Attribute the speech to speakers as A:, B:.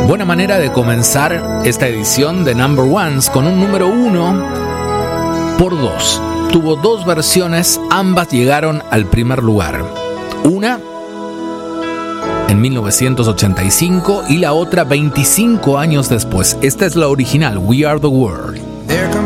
A: Buena manera de comenzar esta edición de Number Ones con un número 1 por 2. Tuvo 2 versiones, ambas llegaron al primer lugar. Una en 1985 y la otra 25 años después. Esta es la original, We Are the World.
B: There comes